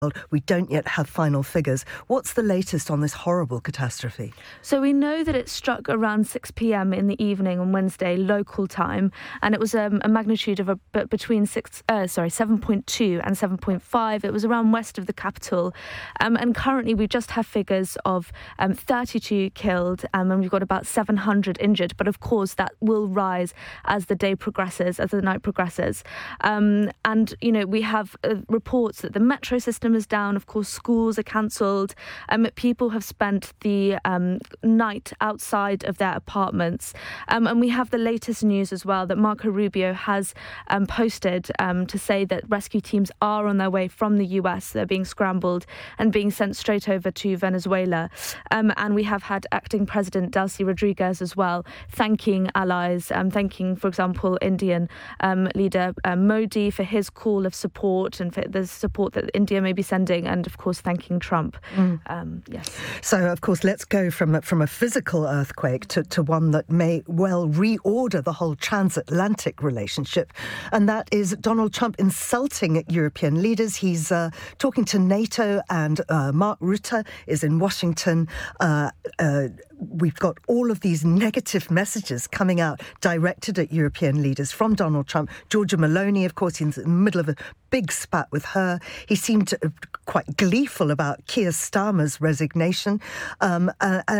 We don't yet have final figures. What's the latest on this horrible catastrophe? So we know that it struck around 6 p.m. in the evening on Wednesday, local time, and it was a magnitude of between 7.2 and 7.5. It was around west of the capital, and currently we just have figures of 32 killed, and we've got about 700 injured. But of course, that will rise as the day progresses, as the night progresses. And we have reports that the metro system is down. Of course, schools are cancelled. People have spent the night outside of their apartments. And we have the latest news as well that Marco Rubio has posted to say that rescue teams are on their way from the US. They're being scrambled and being sent straight over to Venezuela. And we have had acting President Delcy Rodriguez as well thanking allies, thanking, for example, Indian leader Modi for his call of support and for the support that India may be sending, and of course thanking Trump. Yes. So of course let's go from a physical earthquake to one that may well reorder the whole transatlantic relationship, and that is Donald Trump insulting European leaders. He's talking to NATO, and Mark Rutte is in Washington. We've got all of these negative messages coming out directed at European leaders from Donald Trump. Giorgia Meloni, of course, in the middle of a big spat with her. He seemed quite gleeful about Keir Starmer's resignation. And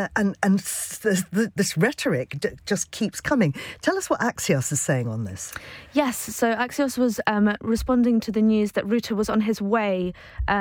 this rhetoric just keeps coming. Tell us what Axios is saying on this. Yes, so Axios was responding to the news that Rutte was on his way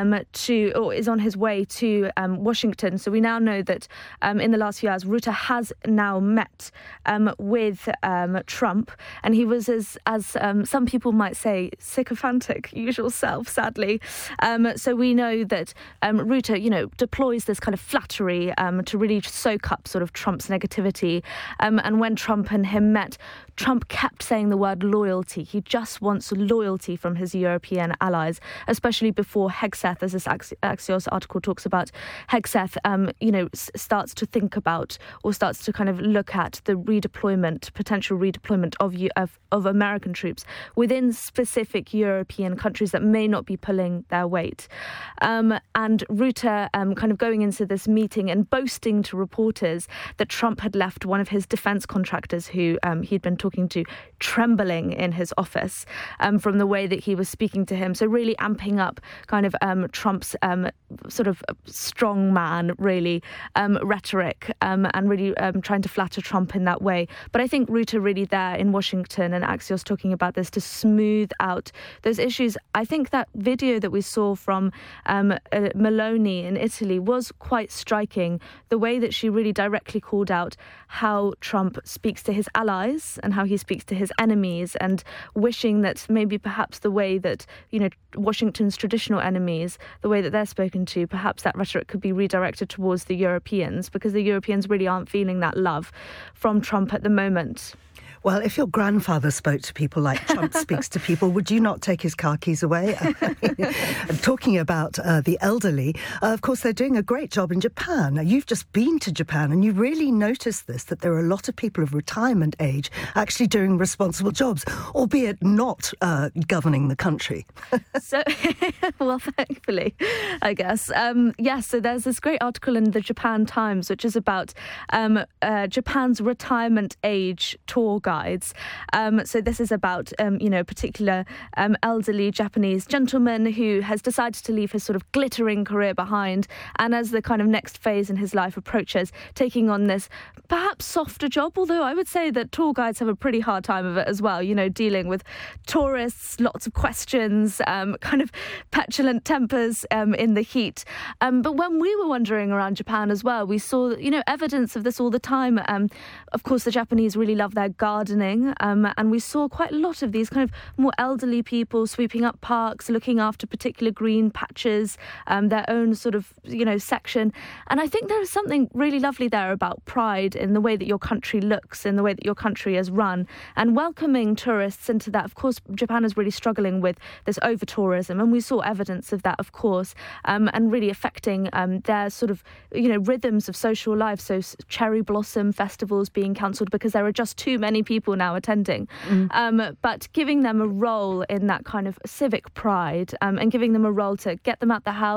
is on his way to Washington. So we now know that in the last few hours, Rutte has now met with Trump, and he was, as some people might say, sycophantic, usual self, sadly. So we know that Rutte, deploys this kind of flattery to really soak up sort of Trump's negativity. And when Trump and him met, Trump kept saying the word loyalty. He just wants loyalty from his European allies, especially before Hegseth, as this Axios article talks about. Hegseth, starts to think about or starts to kind of look at the potential redeployment of American troops within specific European countries that may not be pulling their weight. And Rutte kind of going into this meeting and boasting to reporters that Trump had left one of his defence contractors who he'd been talking to trembling in his office from the way that he was speaking to him. So really amping up kind of Trump's sort of strong man, really, rhetoric and really trying to flatter Trump in that way. But I think Rutte really there in Washington, and Axios talking about this to smooth out those issues. I think that video that we saw from Meloni in Italy was quite striking. The way that she really directly called out how Trump speaks to his allies and how he speaks to his enemies, and wishing that maybe perhaps the way that, Washington's traditional enemies, the way that they're spoken to, perhaps that rhetoric could be redirected towards the Europeans, because the Europeans really aren't feeling that love from Trump at the moment. Well, if your grandfather spoke to people like Trump speaks to people, would you not take his car keys away? Talking about the elderly, of course, they're doing a great job in Japan. Now, you've just been to Japan, and you really noticed this, that there are a lot of people of retirement age actually doing responsible jobs, albeit not governing the country. So, well, thankfully, I guess. Yes, so there's this great article in the Japan Times, which is about Japan's retirement age tour guides. So this is about, a particular elderly Japanese gentleman who has decided to leave his sort of glittering career behind, and as the kind of next phase in his life approaches, taking on this perhaps softer job, although I would say that tour guides have a pretty hard time of it as well, dealing with tourists, lots of questions, kind of petulant tempers in the heat. But when we were wandering around Japan as well, we saw, evidence of this all the time. Of course, the Japanese really love their gardening, and we saw quite a lot of these kind of more elderly people sweeping up parks, looking after particular green patches, their own sort of, section. And I think there is something really lovely there about pride in the way that your country looks, in the way that your country is run, and welcoming tourists into that. Of course, Japan is really struggling with this over-tourism, and we saw evidence of that, of course, and really affecting their sort of, rhythms of social life. So cherry blossom festivals being cancelled because there are just too many people now attending. But giving them a role in that kind of civic pride, and giving them a role to get them out the house,